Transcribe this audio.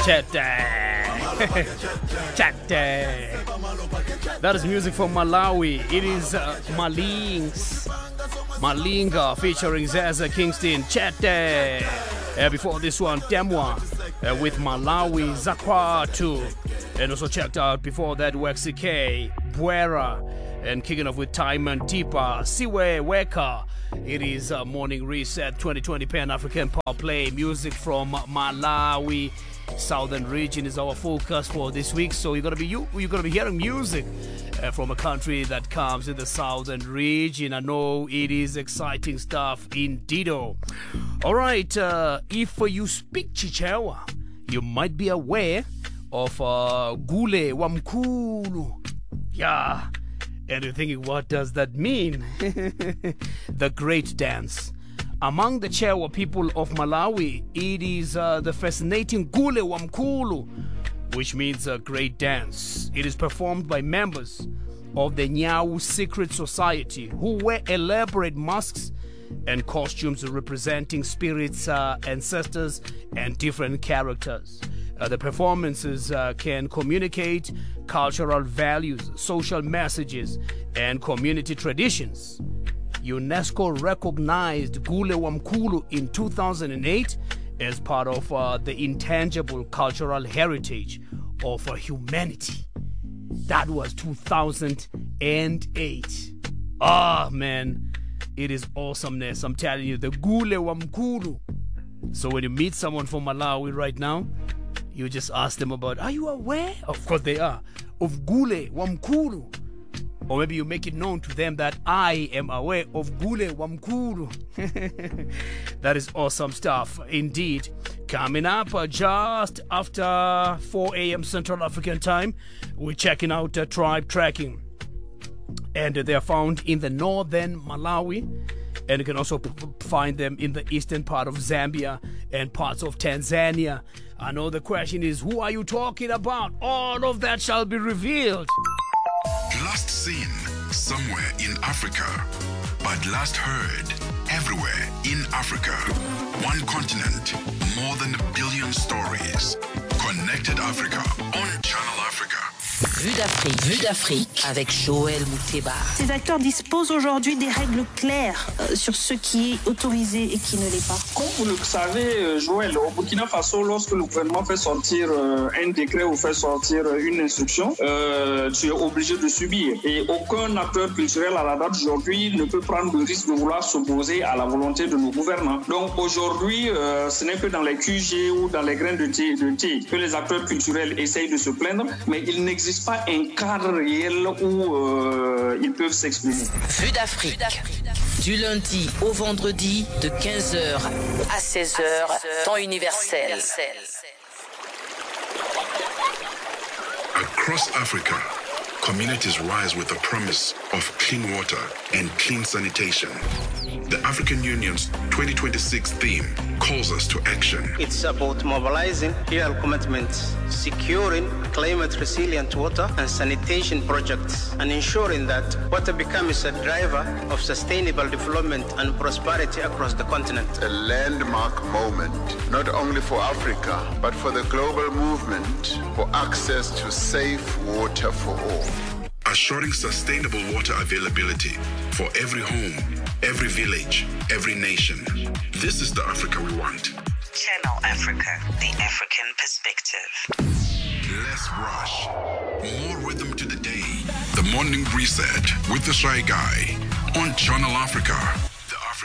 Chete. Chete. That is music from Malawi. It is Malinga featuring Zaza Kingston. Chete. Before this one, Demwa with Malawi Zakwatu. And also checked out before that Wexy K, Buera. And kicking off with Time and Tipa, Siwe Weka. It is Morning Reset 2020 Pan-African Pop Play. Music from Malawi. Southern region is our focus for this week. So you're gonna be hearing music from a country that comes in the southern region. I know it is exciting stuff indeedo. Alright, if you speak Chichewa, you might be aware of Gule Wamkulu. Yeah. And you're thinking, what does that mean? The great dance. Among the Chewa people of Malawi, it is the fascinating Gule Wamkulu, which means a great dance. It is performed by members of the Nyau Secret Society who wear elaborate masks and costumes representing spirits, ancestors, and different characters. The performances can communicate cultural values, social messages, and community traditions. UNESCO recognized Gule Wamkulu in 2008 as part of the intangible cultural heritage of humanity. That was 2008. Ah, man, it is awesomeness. I'm telling you, the Gule Wamkulu. So when you meet someone from Malawi right now, you just ask them about, are you aware? Of course they are. Of Gule Wamkulu. Or maybe you make it known to them that I am aware of Gule Wamkulu. That is awesome stuff indeed. Coming up just after 4 a.m. Central African time, we're checking out Tribe Tracking. And they are found in the northern Malawi. And you can also find them in the eastern part of Zambia and parts of Tanzania. I know the question is, who are you talking about? All of that shall be revealed. Last seen somewhere in Africa, but last heard everywhere in Africa. One continent, more than 1 billion stories. Connected Africa on Channel Africa. Vue d'Afrique avec Joël Mouteba. Ces acteurs disposent aujourd'hui des règles claires sur ce qui est autorisé et qui ne l'est pas. Comme vous le savez, Joël, au Burkina Faso, lorsque le gouvernement fait sortir un décret ou fait sortir une instruction, tu es obligé de subir. Et aucun acteur culturel à la date d'aujourd'hui ne peut prendre le risque de vouloir s'opposer à la volonté de nos gouvernants. Donc aujourd'hui, ce n'est que dans les QG ou dans les grains de thé que les acteurs culturels essayent de se plaindre, mais il n'existe pas un cadre réel où ils peuvent s'exprimer. Vue d'Afrique, du lundi au vendredi de 15h à 16h, temps universel. Across Africa, communities rise with the promise of clean water and clean sanitation. The African Union's 2026 theme calls us to action. It's about mobilizing real commitments, securing climate-resilient water and sanitation projects, and ensuring that water becomes a driver of sustainable development and prosperity across the continent. A landmark moment, not only for Africa, but for the global movement for access to safe water for all. Assuring sustainable water availability for every home, every village, every nation. This is the Africa we want. Channel Africa, the African perspective. Less rush, more rhythm to the day. The Morning Reset with the Shy Guy on Channel Africa.